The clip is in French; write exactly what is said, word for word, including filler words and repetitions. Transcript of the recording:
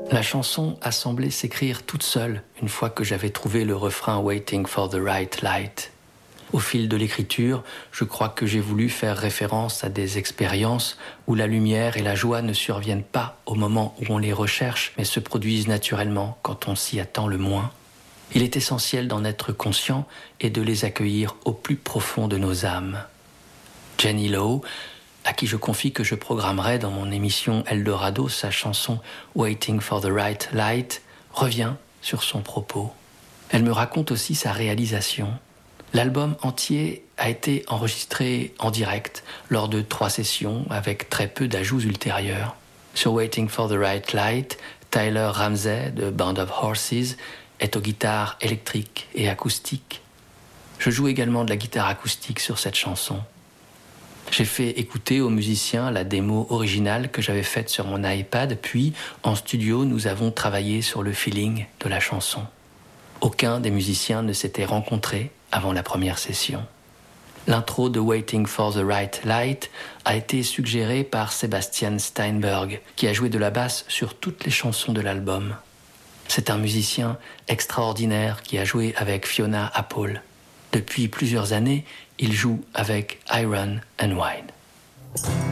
La chanson a semblé s'écrire toute seule une fois que j'avais trouvé le refrain « Waiting for the right light ». Au fil de l'écriture, je crois que j'ai voulu faire référence à des expériences où la lumière et la joie ne surviennent pas au moment où on les recherche, mais se produisent naturellement quand on s'y attend le moins. Il est essentiel d'en être conscient et de les accueillir au plus profond de nos âmes. Jenny Lowe, à qui je confie que je programmerai dans mon émission Eldorado sa chanson « Waiting for the right light », revient sur son propos. Elle me raconte aussi sa réalisation. L'album entier a été enregistré en direct lors de trois sessions avec très peu d'ajouts ultérieurs. Sur Waiting for the Right Light, Tyler Ramsey de Band of Horses est aux guitares électriques et acoustiques. Je joue également de la guitare acoustique sur cette chanson. J'ai fait écouter aux musiciens la démo originale que j'avais faite sur mon iPad, puis en studio nous avons travaillé sur le feeling de la chanson. Aucun des musiciens ne s'était rencontré avant la première session. L'intro de Waiting for the Right Light a été suggérée par Sebastian Steinberg, qui a joué de la basse sur toutes les chansons de l'album. C'est un musicien extraordinaire qui a joué avec Fiona Apple. Depuis plusieurs années, il joue avec Iron and Wine.